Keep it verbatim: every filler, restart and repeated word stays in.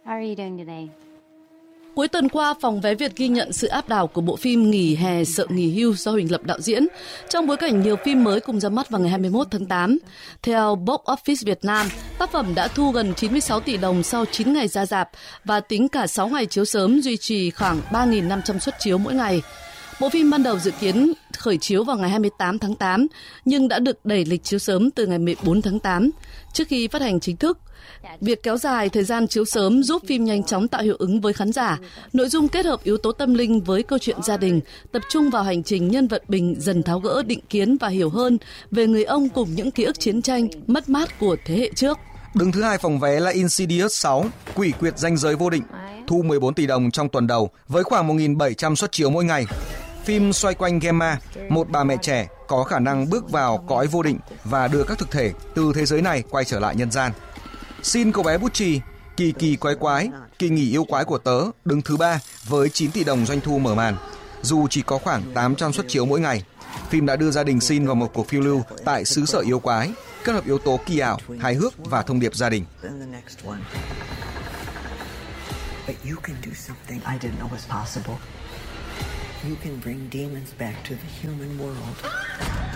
How are you doing today? Cuối tuần qua, Phòng Vé Việt ghi nhận sự áp đảo của bộ phim Nghỉ hè sợ nghỉ hưu do Huỳnh Lập đạo diễn, trong bối cảnh nhiều phim mới cùng ra mắt vào ngày hai mươi mốt tháng tám. Theo Box Office Việt Nam, tác phẩm đã thu gần chín mươi sáu tỷ đồng sau chín ngày ra rạp và tính cả sáu ngày chiếu sớm duy trì khoảng ba nghìn năm trăm suất chiếu mỗi ngày. Bộ phim ban đầu dự kiến khởi chiếu vào ngày hai mươi tám tháng tám, nhưng đã được đẩy lịch chiếu sớm từ ngày mười bốn tháng tám, trước khi phát hành chính thức. Việc kéo dài thời gian chiếu sớm giúp phim nhanh chóng tạo hiệu ứng với khán giả. Nội dung kết hợp yếu tố tâm linh với câu chuyện gia đình, tập trung vào hành trình nhân vật Bình dần tháo gỡ định kiến và hiểu hơn về người ông cùng những ký ức chiến tranh, mất mát của thế hệ trước. Đứng thứ hai phòng vé là Insidious sáu, Quỷ quyệt ranh giới vô định, thu mười bốn tỷ đồng trong tuần đầu với khoảng một nghìn bảy trăm suất chiếu mỗi ngày. Phim xoay quanh Gemma, một bà mẹ trẻ có khả năng bước vào cõi vô định và đưa các thực thể từ thế giới này quay trở lại nhân gian. Xin cậu bé bút chì, kỳ kỳ quái quái, kỳ nghỉ yêu quái của tớ đứng thứ ba với chín tỷ đồng doanh thu mở màn. Dù chỉ có khoảng tám trăm suất chiếu mỗi ngày, phim đã đưa gia đình Sin vào một cuộc phiêu lưu tại xứ sở yêu quái, kết hợp yếu tố kỳ ảo, hài hước và thông điệp gia đình. But you can do something I didn't know was possible. You can bring demons back to the human world.